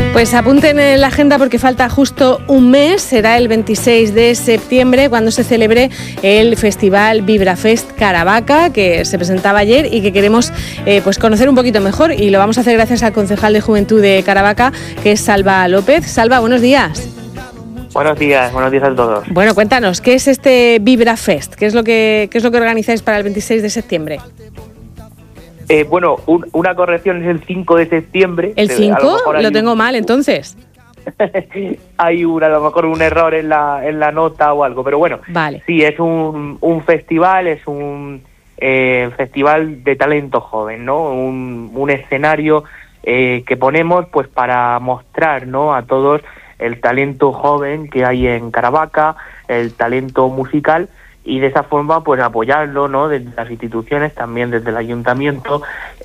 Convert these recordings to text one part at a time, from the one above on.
Pues apunten en la agenda porque falta justo un mes, será el 26 de septiembre cuando se celebre el Festival Vibrafest Caravaca, que se presentaba ayer y que queremos pues conocer un poquito mejor, y lo vamos a hacer gracias al concejal de Juventud de Caravaca, que es Salva López. Salva, buenos días. Buenos días a todos. Bueno, cuéntanos, ¿qué es este Vibrafest? ¿Qué es lo que organizáis para el 26 de septiembre? Una corrección, es el 5 de septiembre. ¿El 5? Lo tengo mal, entonces. Hay a lo mejor un error en la nota o algo, pero bueno. Vale. Sí, es un festival, es un festival de talento joven, ¿no? Un escenario que ponemos pues para mostrar, ¿no?, a todos el talento joven que hay en Caravaca, el talento musical, y de esa forma pues apoyarlo, ¿no?, desde las instituciones, también desde el ayuntamiento,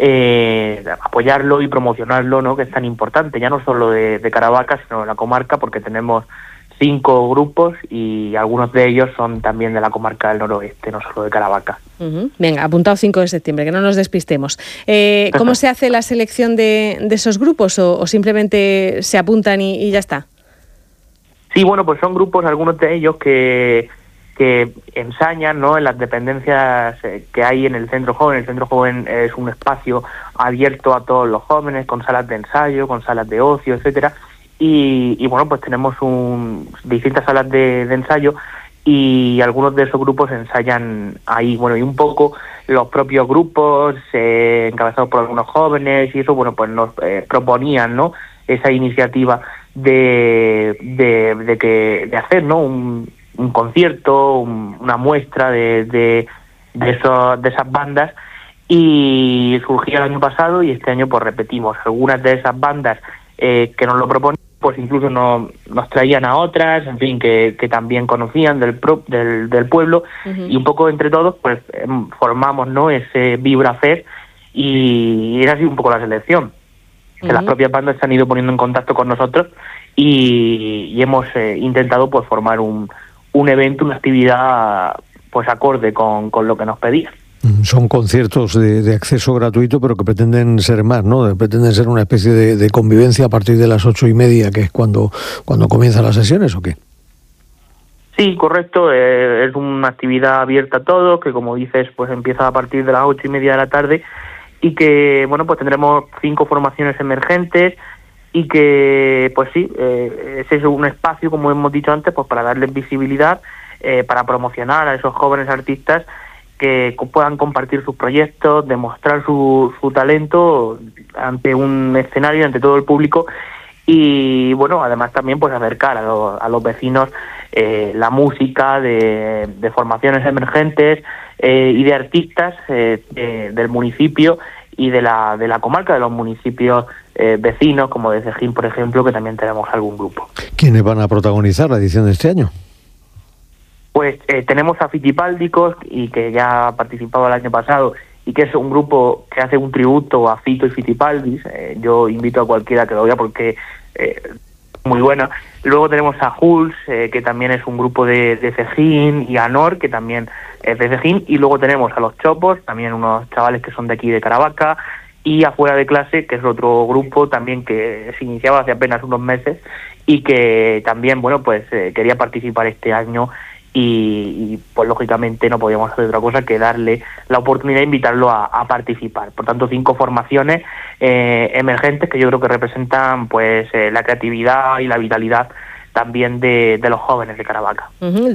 apoyarlo y promocionarlo, ¿no?, que es tan importante, ya no solo de Caravaca, sino de la comarca, porque tenemos 5 grupos y algunos de ellos son también de la comarca del noroeste, no solo de Caravaca. Uh-huh. Venga, apuntado 5 de septiembre, que no nos despistemos. ¿Cómo se hace la selección de esos grupos o simplemente se apuntan y ya está? Sí, bueno, pues son grupos, algunos de ellos que ensañan, ¿no?, en las dependencias que hay en el Centro Joven. El Centro Joven es un espacio abierto a todos los jóvenes, con salas de ensayo, con salas de ocio, etcétera. Y bueno, pues tenemos distintas salas de ensayo, y algunos de esos grupos ensayan ahí. Bueno, y un poco los propios grupos, encabezados por algunos jóvenes, y eso, bueno, pues nos proponían, ¿no?, esa iniciativa de hacer, ¿no?, un concierto, una muestra de esas bandas, y surgió el año pasado, y este año pues repetimos. Algunas de esas bandas que nos lo proponían, pues incluso nos traían a otras, en fin, que también conocían del pueblo. Uh-huh. Y un poco entre todos pues formamos, ¿no?, ese Vibrafest, y era así un poco la selección. Que las propias bandas se han ido poniendo en contacto con nosotros y hemos intentado pues formar un evento, una actividad pues acorde con lo que nos pedían. Son conciertos de acceso gratuito, pero que pretenden ser más, ¿no? Pretenden ser una especie de convivencia a partir de las 8:30, que es cuando comienzan las sesiones, ¿o qué? Sí, correcto. Es una actividad abierta a todos, que como dices, pues empieza a partir de las 8:30 de la tarde, y que, bueno, pues tendremos 5 formaciones emergentes, y que, pues sí, ese es un espacio, como hemos dicho antes, pues para darles visibilidad, para promocionar a esos jóvenes artistas que puedan compartir sus proyectos, demostrar su talento ante un escenario, ante todo el público, y bueno, además también pues acercar a los vecinos la música de formaciones emergentes y de artistas del municipio y de la comarca, de los municipios vecinos, como de Cejín, por ejemplo, que también tenemos algún grupo. ¿Quiénes van a protagonizar la edición de este año? Pues tenemos a Fitipáldicos, y que ya ha participado el año pasado, y que es un grupo que hace un tributo a Fito y Fitipaldis. Yo invito a cualquiera que lo vea porque es muy buena. Luego tenemos a Jules, que también es un grupo de Cejín, y a Nor, que también es de Cejín. Y luego tenemos a Los Chopos, también unos chavales que son de aquí de Caravaca, y Afuera de Clase, que es otro grupo también que se iniciaba hace apenas unos meses, y que también, bueno, pues quería participar este año, y pues lógicamente no podíamos hacer otra cosa que darle la oportunidad de invitarlo a participar. Por tanto, 5 formaciones emergentes que yo creo que representan pues la creatividad y la vitalidad también de los jóvenes de Caravaca. Uh-huh.